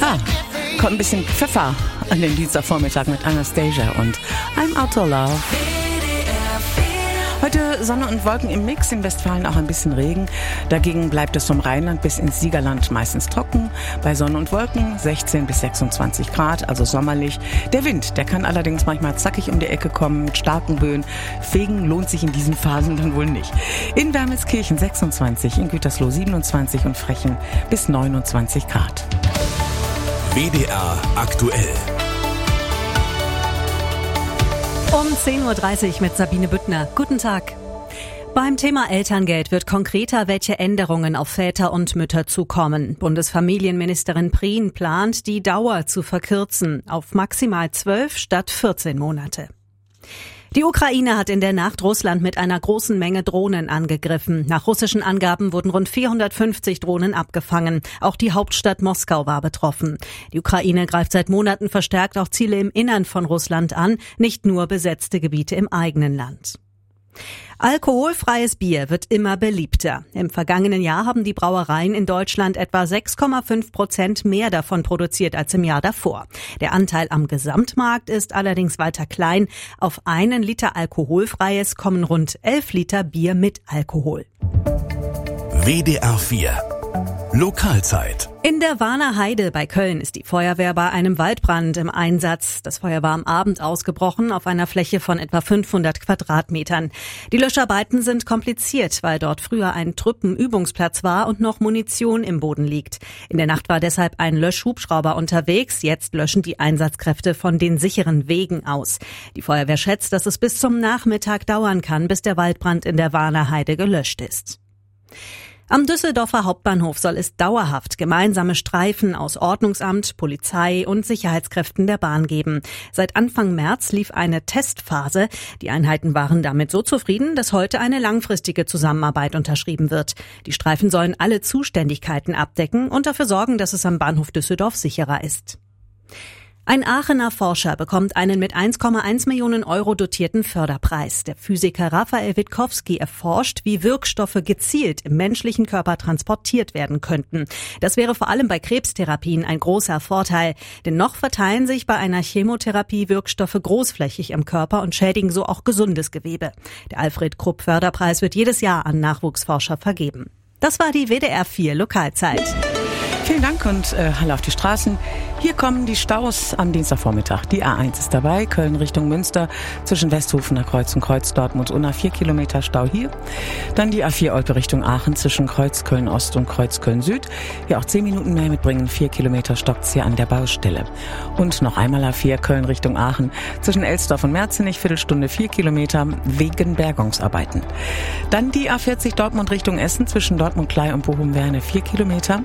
Kommt ein bisschen Pfeffer an den Dienstagvormittag mit Anastasia und I'm Out of Love. Heute Sonne und Wolken im Mix, in Westfalen auch ein bisschen Regen. Dagegen bleibt es vom Rheinland bis ins Siegerland meistens trocken. Bei Sonne und Wolken 16 bis 26 Grad, also sommerlich. Der Wind, der kann allerdings manchmal zackig um die Ecke kommen mit starken Böen. Fegen lohnt sich in diesen Phasen dann wohl nicht. In Wermelskirchen 26, in Gütersloh 27 und Frechen bis 29 Grad. WDR aktuell. Um 10.30 Uhr mit Sabine Büttner. Guten Tag. Beim Thema Elterngeld wird konkreter, welche Änderungen auf Väter und Mütter zukommen. Bundesfamilienministerin Prien plant, die Dauer zu verkürzen auf maximal 12 statt 14 Monate. Die Ukraine hat in der Nacht Russland mit einer großen Menge Drohnen angegriffen. Nach russischen Angaben wurden rund 450 Drohnen abgefangen. Auch die Hauptstadt Moskau war betroffen. Die Ukraine greift seit Monaten verstärkt auch Ziele im Innern von Russland an, nicht nur besetzte Gebiete im eigenen Land. Alkoholfreies Bier wird immer beliebter. Im vergangenen Jahr haben die Brauereien in Deutschland etwa 6,5% mehr davon produziert als im Jahr davor. Der Anteil am Gesamtmarkt ist allerdings weiter klein. Auf 1 Liter Alkoholfreies kommen rund 11 Liter Bier mit Alkohol. WDR 4 Lokalzeit. In der Warner Heide bei Köln ist die Feuerwehr bei einem Waldbrand im Einsatz. Das Feuer war am Abend ausgebrochen auf einer Fläche von etwa 500 Quadratmetern. Die Löscharbeiten sind kompliziert, weil dort früher ein Truppenübungsplatz war und noch Munition im Boden liegt. In der Nacht war deshalb ein Löschhubschrauber unterwegs. Jetzt löschen die Einsatzkräfte von den sicheren Wegen aus. Die Feuerwehr schätzt, dass es bis zum Nachmittag dauern kann, bis der Waldbrand in der Warner Heide gelöscht ist. Am Düsseldorfer Hauptbahnhof soll es dauerhaft gemeinsame Streifen aus Ordnungsamt, Polizei und Sicherheitskräften der Bahn geben. Seit Anfang März lief eine Testphase. Die Einheiten waren damit so zufrieden, dass heute eine langfristige Zusammenarbeit unterschrieben wird. Die Streifen sollen alle Zuständigkeiten abdecken und dafür sorgen, dass es am Bahnhof Düsseldorf sicherer ist. Ein Aachener Forscher bekommt einen mit 1,1 Millionen Euro dotierten Förderpreis. Der Physiker Raphael Witkowski erforscht, wie Wirkstoffe gezielt im menschlichen Körper transportiert werden könnten. Das wäre vor allem bei Krebstherapien ein großer Vorteil, denn noch verteilen sich bei einer Chemotherapie Wirkstoffe großflächig im Körper und schädigen so auch gesundes Gewebe. Der Alfred-Krupp-Förderpreis wird jedes Jahr an Nachwuchsforscher vergeben. Das war die WDR 4 Lokalzeit. Vielen Dank und Hallo auf die Straßen. Hier kommen die Staus am Dienstagvormittag. Die A1 ist dabei, Köln Richtung Münster, zwischen Westhofener Kreuz und Kreuz Dortmund Unna 4 Kilometer Stau hier. Dann die A4 Olpe Richtung Aachen zwischen Kreuz Köln Ost und Kreuz Köln Süd. Hier auch 10 Minuten mehr mitbringen, 4 Kilometer stockt's hier an der Baustelle. Und noch einmal A4 Köln Richtung Aachen zwischen Elsdorf und Merzenich, Viertelstunde 4 Kilometer wegen Bergungsarbeiten. Dann die A40 Dortmund Richtung Essen zwischen Dortmund-Klei und Bochum-Werne 4 Kilometer.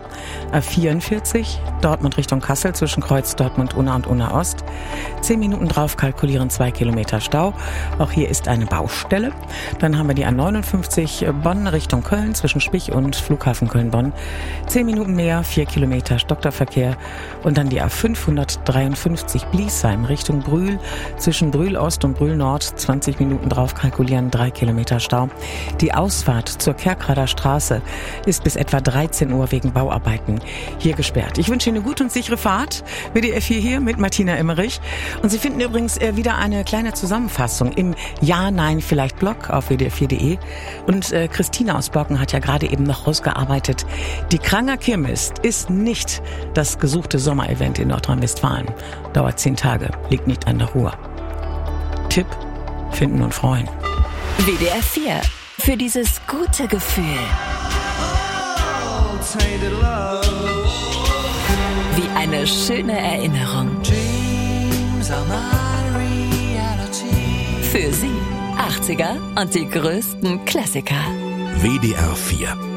A44 Dortmund Richtung Kassel zwischen Kreuz Dortmund Unna und Unna Ost. 10 Minuten drauf kalkulieren 2 Kilometer Stau. Auch hier ist eine Baustelle. Dann haben wir die A59 Bonn Richtung Köln zwischen Spich und Flughafen Köln-Bonn. 10 Minuten mehr, 4 Kilometer Stockterverkehr. Und dann die A553 Bliesheim Richtung Brühl zwischen Brühl Ost und Brühl Nord. 20 Minuten drauf kalkulieren 3 Kilometer Stau. Die Ausfahrt zur Kerkrader Straße ist bis etwa 13 Uhr wegen Bauarbeiten hier gesperrt. Ich wünsche Ihnen eine gute und sichere Fahrt. WDR 4 hier mit Martina Emmerich. Und Sie finden übrigens wieder eine kleine Zusammenfassung im Ja-Nein-Vielleicht-Blog auf wdr4.de. Und Christina aus Borken hat ja gerade eben noch rausgearbeitet. Die Kranger Kirmes ist nicht das gesuchte Sommerevent in Nordrhein-Westfalen. Dauert 10 Tage, liegt nicht an der Ruhr. Tipp, finden und freuen. WDR 4. Für dieses gute Gefühl. Wie eine schöne Erinnerung. Für Sie 80er und die größten Klassiker. WDR 4